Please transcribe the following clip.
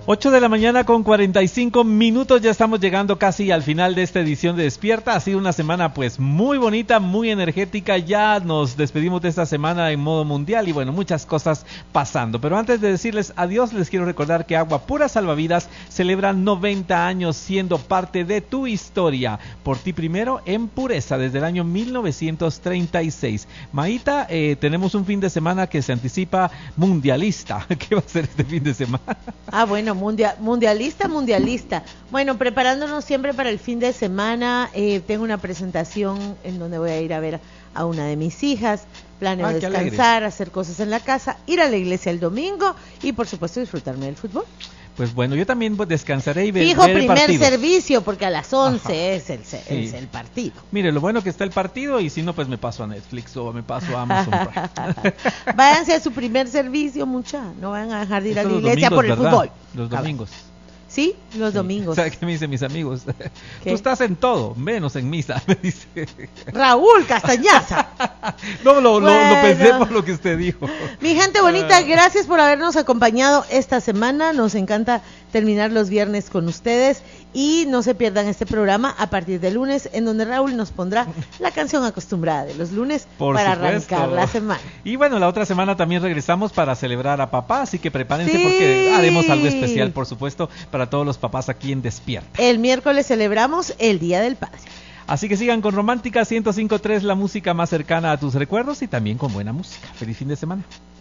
8 de la mañana con 45 minutos, ya estamos llegando casi al final de esta edición de Despierta. Ha sido una semana pues muy bonita, muy energética, ya nos despedimos de esta semana en modo mundial y bueno, muchas cosas pasando. Pero antes de decirles adiós, les quiero recordar que Agua Pura Salvavidas celebra 90 años siendo parte de tu historia. Por ti primero en pureza desde el año 1936. Maíta, tenemos un fin de semana que se anticipa mundialista. ¿Qué va a ser este fin de semana? Ah, bueno, mundialista. Bueno, preparándonos siempre para el fin de semana, tengo una presentación en donde voy a ir a ver a una de mis hijas, planeo descansar, hacer cosas en la casa, ir a la iglesia el domingo y por supuesto disfrutarme del fútbol. Pues bueno, yo también descansaré y Fijo, ver el primer partido. Servicio, porque a las 11 es el partido. Mire, lo bueno que está el partido y si no, pues me paso a Netflix o me paso a Amazon Prime. Váyanse a su primer servicio, mucha. No van a dejar de ir a la iglesia domingos, por el ¿verdad? fútbol. Los domingos. Sí, los domingos. ¿Sabes qué me dicen mis amigos? ¿Qué? Tú estás en todo, menos en misa, me dice. Raúl Castañaza. No, lo Bueno. pensé por lo que usted dijo. Mi gente bonita, gracias por habernos acompañado esta semana. Nos encanta terminar los viernes con ustedes y no se pierdan este programa a partir de lunes, en donde Raúl nos pondrá la canción acostumbrada de los lunes para arrancar la semana. Y bueno, la otra semana también regresamos para celebrar a papá, así que prepárense Sí. porque haremos algo especial, por supuesto, para todos los papás aquí en Despierta. El miércoles celebramos el Día del Padre. Así que sigan con Romántica 105.3, la música más cercana a tus recuerdos y también con buena música. Feliz fin de semana.